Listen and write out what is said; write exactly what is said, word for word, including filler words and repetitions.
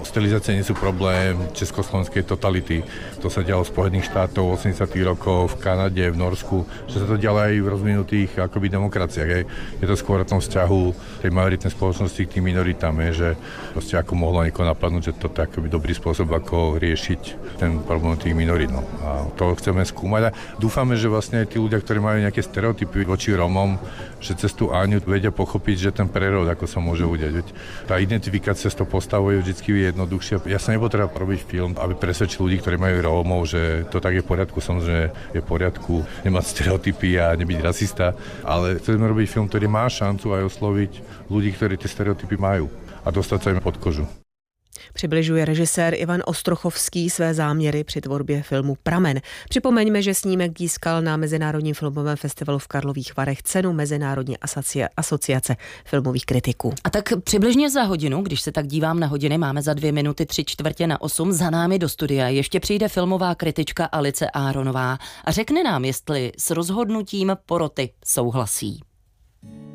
Sterilizácie nie sú problém československej totality. To sa dialo v Spojených štátoch v osemdesiatych rokoch, v Kanade, v Norsku, že sa to dialo aj v rozvinutých akoby demokraciách. Hej. Je to skôr o tom vzťahu tej majoritnej spoločnosti k tým minoritám, je, že proste ako mohlo niekoho napadnúť, že to je akoby dobrý spôsob, ako riešiť ten problém tých minorít. No. A to chceme skúmať a dúfame, že vlastne aj tí ľudia, ktorí majú nejaké stereotypy voči Rómom, že cez tú Áňu vedia pochopiť, že ten prerod, ako sa môže udiať. Veď tá identifikácia s tou postavou je vždy jednoduchšie. Ja sa nepotreba robiť film, aby presvedčil ľudí, ktorí majú Rómov, že to tak je v poriadku. Samozrejme je v poriadku nemať stereotypy a nebyť rasista, ale chceme robiť film, ktorý má šancu aj osloviť ľudí, ktorí tie stereotypy majú a dostať sa im pod kožu. Přibližuje režisér Ivan Ostrochovský své záměry při tvorbě filmu Pramen. Připomeňme, že snímek získal na Mezinárodním filmovém festivalu v Karlových Varech cenu Mezinárodní asociace filmových kritiků. A tak přibližně za hodinu, když se tak dívám na hodiny, máme za dvě minuty tři čtvrtě na osm, za námi do studia ještě přijde filmová kritička Alice Áronová a řekne nám, jestli s rozhodnutím poroty souhlasí.